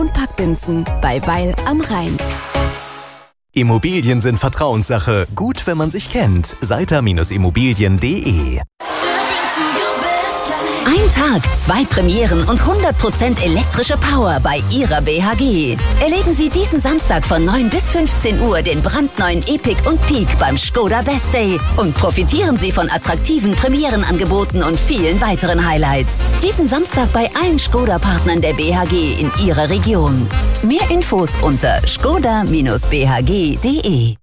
und Packbinsen bei Weil am Rhein. Immobilien sind Vertrauenssache. Gut, wenn man sich kennt. Seiter-Immobilien.de. Ein Tag, 2 Premieren und 100% elektrische Power bei Ihrer BHG. Erleben Sie diesen Samstag von 9 bis 15 Uhr den brandneuen Epic und Peak beim Škoda Best Day und profitieren Sie von attraktiven Premierenangeboten und vielen weiteren Highlights. Diesen Samstag bei allen Škoda-Partnern der BHG in Ihrer Region. Mehr Infos unter škoda-bhg.de.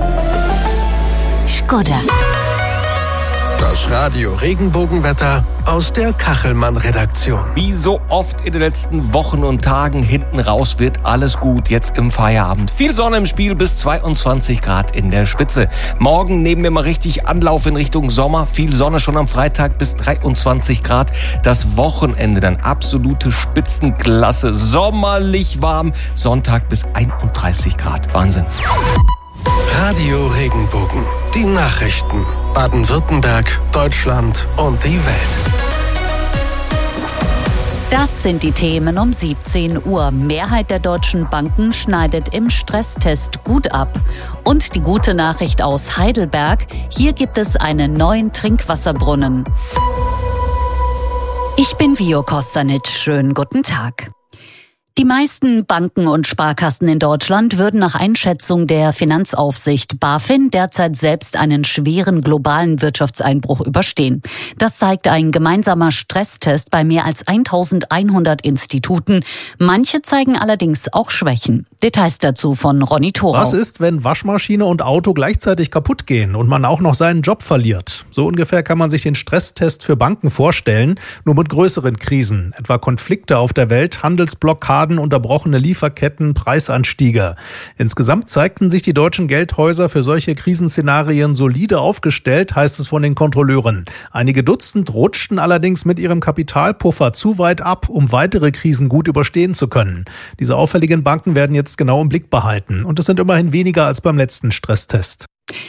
Škoda. Das Radio Regenbogenwetter aus der Kachelmann-Redaktion. Wie so oft in den letzten Wochen und Tagen hinten raus wird alles gut jetzt im Feierabend. Viel Sonne im Spiel, bis 22 Grad in der Spitze. Morgen nehmen wir mal richtig Anlauf in Richtung Sommer. Viel Sonne schon am Freitag bis 23 Grad. Das Wochenende dann absolute Spitzenklasse. Sommerlich warm. Sonntag bis 31 Grad. Wahnsinn. Radio Regenbogen. Die Nachrichten. Baden-Württemberg, Deutschland und die Welt. Das sind die Themen um 17 Uhr. Mehrheit der deutschen Banken schneidet im Stresstest gut ab. Und die gute Nachricht aus Heidelberg: Hier gibt es einen neuen Trinkwasserbrunnen. Ich bin Vio Kostanic. Schönen guten Tag. Die meisten Banken und Sparkassen in Deutschland würden nach Einschätzung der Finanzaufsicht BaFin derzeit selbst einen schweren globalen Wirtschaftseinbruch überstehen. Das zeigt ein gemeinsamer Stresstest bei mehr als 1100 Instituten. Manche zeigen allerdings auch Schwächen. Details dazu von Ronny Thorau. Was ist, wenn Waschmaschine und Auto gleichzeitig kaputt gehen und man auch noch seinen Job verliert? So ungefähr kann man sich den Stresstest für Banken vorstellen, nur mit größeren Krisen, etwa Konflikte auf der Welt, Handelsblockaden, unterbrochene Lieferketten, Preisanstiege. Insgesamt zeigten sich die deutschen Geldhäuser für solche Krisenszenarien solide aufgestellt, heißt es von den Kontrolleuren. Einige Dutzend rutschten allerdings mit ihrem Kapitalpuffer zu weit ab, um weitere Krisen gut überstehen zu können. Diese auffälligen Banken werden jetzt genau im Blick behalten. Und es sind immerhin weniger als beim letzten Stresstest.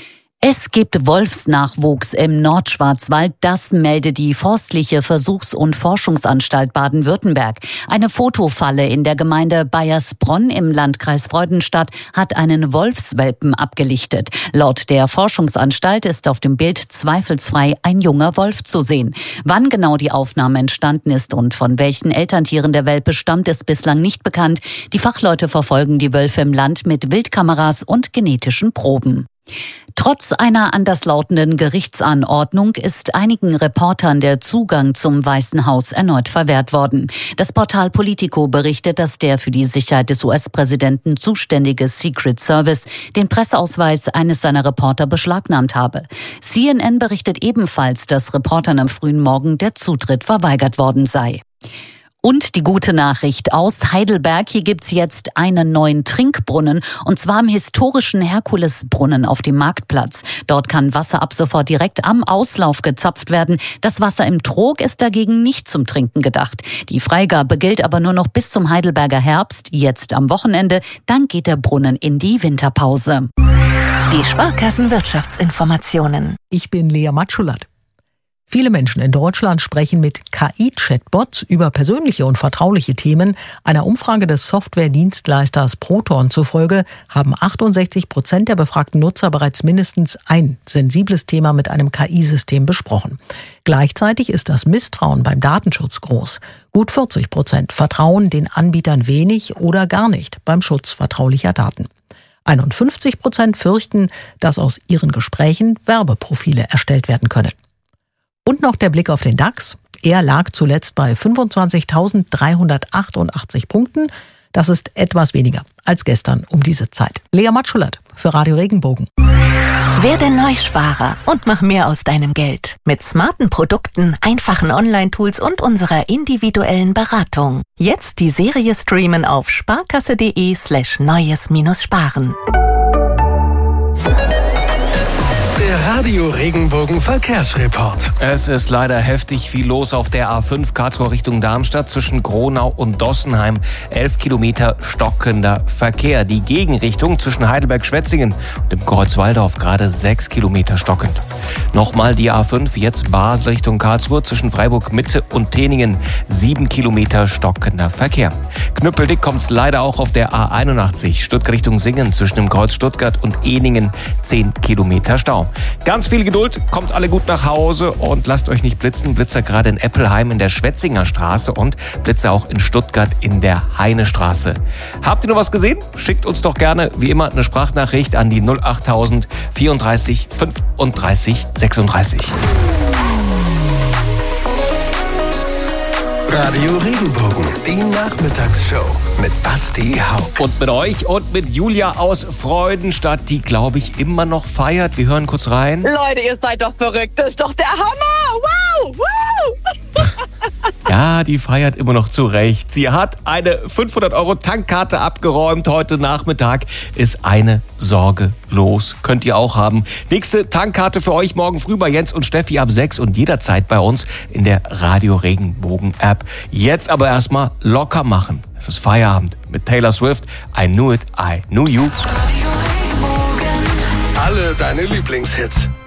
Es gibt Wolfsnachwuchs im Nordschwarzwald, das meldet die Forstliche Versuchs- und Forschungsanstalt Baden-Württemberg. Eine Fotofalle in der Gemeinde Baiersbronn im Landkreis Freudenstadt hat einen Wolfswelpen abgelichtet. Laut der Forschungsanstalt ist auf dem Bild zweifelsfrei ein junger Wolf zu sehen. Wann genau die Aufnahme entstanden ist und von welchen Elterntieren der Welpe stammt, ist bislang nicht bekannt. Die Fachleute verfolgen die Wölfe im Land mit Wildkameras und genetischen Proben. Trotz einer anderslautenden Gerichtsanordnung ist einigen Reportern der Zugang zum Weißen Haus erneut verwehrt worden. Das Portal Politico berichtet, dass der für die Sicherheit des US-Präsidenten zuständige Secret Service den Presseausweis eines seiner Reporter beschlagnahmt habe. CNN berichtet ebenfalls, dass Reportern am frühen Morgen der Zutritt verweigert worden sei. Und die gute Nachricht aus Heidelberg: Hier gibt's jetzt einen neuen Trinkbrunnen, und zwar im historischen Herkulesbrunnen auf dem Marktplatz. Dort kann Wasser ab sofort direkt am Auslauf gezapft werden. Das Wasser im Trog ist dagegen nicht zum Trinken gedacht. Die Freigabe gilt aber nur noch bis zum Heidelberger Herbst, jetzt am Wochenende. Dann geht der Brunnen in die Winterpause. Die Sparkassen-Wirtschaftsinformationen. Ich bin Lea Matschulat. Viele Menschen in Deutschland sprechen mit KI-Chatbots über persönliche und vertrauliche Themen. Einer Umfrage des Software-Dienstleisters Proton zufolge haben 68% der befragten Nutzer bereits mindestens ein sensibles Thema mit einem KI-System besprochen. Gleichzeitig ist das Misstrauen beim Datenschutz groß. Gut 40% vertrauen den Anbietern wenig oder gar nicht beim Schutz vertraulicher Daten. 51% fürchten, dass aus ihren Gesprächen Werbeprofile erstellt werden können. Und noch der Blick auf den DAX. Er lag zuletzt bei 25.388 Punkten. Das ist etwas weniger als gestern um diese Zeit. Lea Matschulat für Radio Regenbogen. Werde Neusparer und mach mehr aus deinem Geld. Mit smarten Produkten, einfachen Online-Tools und unserer individuellen Beratung. Jetzt die Serie streamen auf sparkasse.de/neues-sparen. Der Radio Regenbogen Verkehrsreport. Es ist leider heftig viel los auf der A5 Karlsruhe Richtung Darmstadt zwischen Gronau und Dossenheim. 11 Kilometer stockender Verkehr. Die Gegenrichtung zwischen Heidelberg-Schwetzingen und dem Kreuzwaldorf gerade 6 Kilometer stockend. Nochmal die A5, jetzt Basel Richtung Karlsruhe zwischen Freiburg-Mitte und Teningen. 7 Kilometer stockender Verkehr. Knüppeldick kommt es leider auch auf der A81 Stuttgart Richtung Singen zwischen dem Kreuz Stuttgart und Ehningen. 10 Kilometer Stau. Ganz viel Geduld, kommt alle gut nach Hause und lasst euch nicht blitzen. Blitzer gerade in Eppelheim in der Schwetzinger Straße und Blitzer auch in Stuttgart in der Heinestraße. Habt ihr noch was gesehen? Schickt uns doch gerne wie immer eine Sprachnachricht an die 08000 34 35 36. Radio Regenbogen, die Nachmittagsshow mit Basti Hauck. Und mit euch und mit Julia aus Freudenstadt, die, glaube ich, immer noch feiert. Wir hören kurz rein. Leute, ihr seid doch verrückt. Das ist doch der Hammer. Wow, wow. Ja, die feiert immer noch zurecht. Sie hat eine 500€ Tankkarte abgeräumt. Heute Nachmittag ist eine Sorge los. Könnt ihr auch haben. Nächste Tankkarte für euch morgen früh bei Jens und Steffi ab 6 und jederzeit bei uns in der Radio Regenbogen App. Jetzt aber erstmal locker machen. Es ist Feierabend mit Taylor Swift. I Knew It, I Knew You. Alle deine Lieblingshits.